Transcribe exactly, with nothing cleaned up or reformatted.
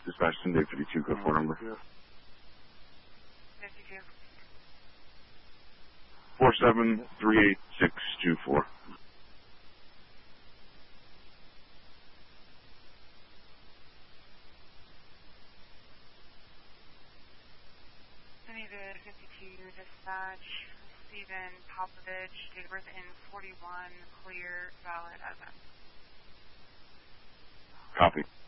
Dispatch Sunday fifty-two, code four number. fifty-two. four seven three eight six two four. David fifty-two, dispatch, Stephen Popovich, date of birth in forty-one, clear, valid, as in. Copy.